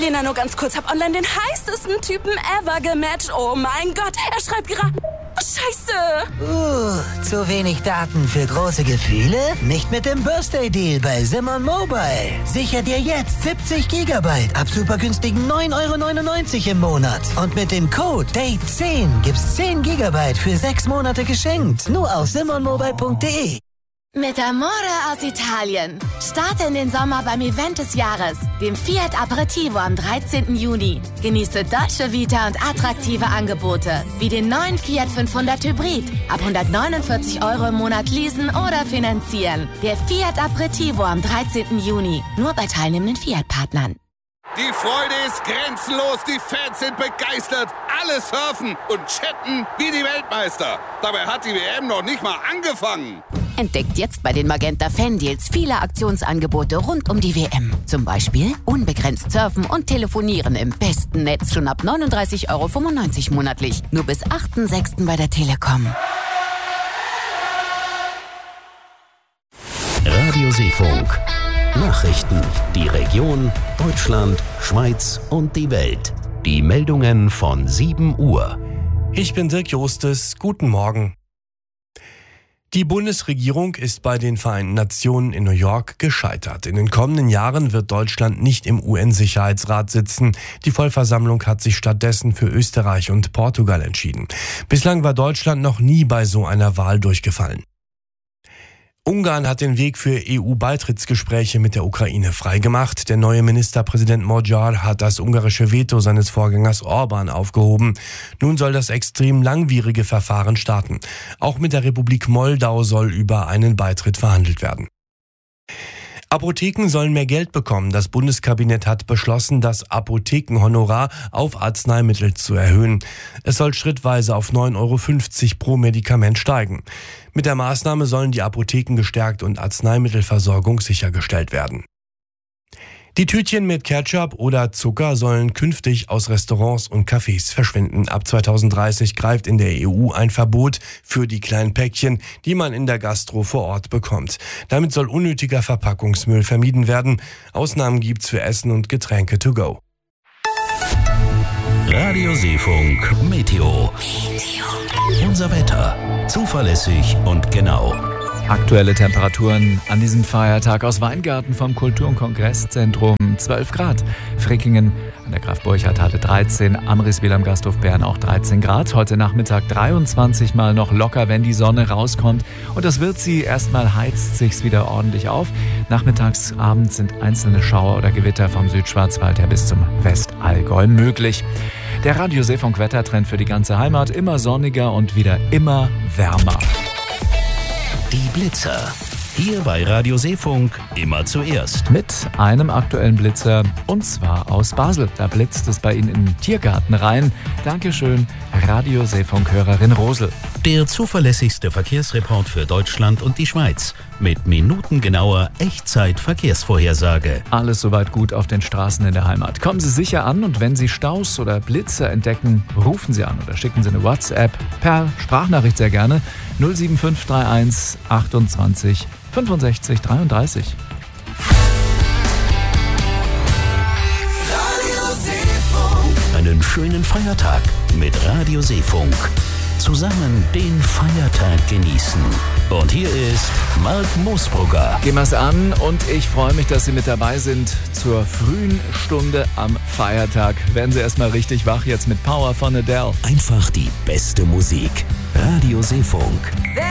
Lena, nur ganz kurz. Hab online den heißesten Typen ever gematcht. Oh mein Gott, er schreibt gerade... Scheiße! Zu wenig Daten für große Gefühle? Nicht mit dem Birthday-Deal bei Simon Mobile. Sicher dir jetzt 70 Gigabyte ab super günstigen 9,99 € im Monat. Und mit dem Code DATE10 gibt's 10 Gigabyte für 6 Monate geschenkt. Nur auf simonmobile.de. Mit Amore aus Italien. Starte in den Sommer beim Event des Jahres, dem Fiat Aperitivo am 13. Juni. Genieße Dolce Vita und attraktive Angebote, wie den neuen Fiat 500 Hybrid. Ab 149 € im Monat leasen oder finanzieren. Der Fiat Aperitivo am 13. Juni. Nur bei teilnehmenden Fiat-Partnern. Die Freude ist grenzenlos, die Fans sind begeistert. Alle surfen und chatten wie die Weltmeister. Dabei hat die WM noch nicht mal angefangen. Entdeckt jetzt bei den Magenta Fan-Deals viele Aktionsangebote rund um die WM. Zum Beispiel unbegrenzt surfen und telefonieren im besten Netz schon ab 39,95 € monatlich. Nur bis 8.6. bei der Telekom. Radio Seefunk. Nachrichten. Die Region, Deutschland, Schweiz und die Welt. Die Meldungen von 7 Uhr. Ich bin Dirk Jostes. Guten Morgen. Die Bundesregierung ist bei den Vereinten Nationen in New York gescheitert. In den kommenden Jahren wird Deutschland nicht im UN-Sicherheitsrat sitzen. Die Vollversammlung hat sich stattdessen für Österreich und Portugal entschieden. Bislang war Deutschland noch nie bei so einer Wahl durchgefallen. Ungarn hat den Weg für EU-Beitrittsgespräche mit der Ukraine freigemacht. Der neue Ministerpräsident Magyar hat das ungarische Veto seines Vorgängers Orban aufgehoben. Nun soll das extrem langwierige Verfahren starten. Auch mit der Republik Moldau soll über einen Beitritt verhandelt werden. Apotheken sollen mehr Geld bekommen. Das Bundeskabinett hat beschlossen, das Apothekenhonorar auf Arzneimittel zu erhöhen. Es soll schrittweise auf 9,50 € pro Medikament steigen. Mit der Maßnahme sollen die Apotheken gestärkt und Arzneimittelversorgung sichergestellt werden. Die Tütchen mit Ketchup oder Zucker sollen künftig aus Restaurants und Cafés verschwinden. Ab 2030 greift in der EU ein Verbot für die kleinen Päckchen, die man in der Gastro vor Ort bekommt. Damit soll unnötiger Verpackungsmüll vermieden werden. Ausnahmen gibt's für Essen und Getränke to go. Radio Seefunk Meteo. Unser Wetter. Zuverlässig und genau. Aktuelle Temperaturen an diesem Feiertag aus Weingarten vom Kultur- und Kongresszentrum 12 Grad. Frickingen an der Graf-Borchardt-Halle 13, Amriswil am Gasthof Bern auch 13 Grad. Heute Nachmittag 23 Mal noch locker, wenn die Sonne rauskommt. Und das wird sie. Erstmal heizt sich's wieder ordentlich auf. Nachmittags, abends sind einzelne Schauer oder Gewitter vom Südschwarzwald her bis zum Westallgäu möglich. Der Radio Seefunk Wettertrend für die ganze Heimat. Immer sonniger und wieder immer wärmer. Die Blitzer. Hier bei Radio Seefunk immer zuerst. Mit einem aktuellen Blitzer und zwar aus Basel. Da blitzt es bei Ihnen in den Tiergarten rein. Dankeschön, Radio Seefunk-Hörerin Rosel. Der zuverlässigste Verkehrsreport für Deutschland und die Schweiz. Mit minutengenauer Echtzeit-Verkehrsvorhersage. Alles soweit gut auf den Straßen in der Heimat. Kommen Sie sicher an und wenn Sie Staus oder Blitzer entdecken, rufen Sie an oder schicken Sie eine WhatsApp per Sprachnachricht sehr gerne 07531 28 65 33. Einen schönen Feiertag mit Radio Seefunk. Zusammen den Feiertag genießen. Und hier ist Mark Moosbrugger. Gehen wir's an und ich freue mich, dass Sie mit dabei sind zur frühen Stunde am Feiertag. Werden Sie erstmal richtig wach jetzt mit Power von Adele. Einfach die beste Musik. Radio Seefunk.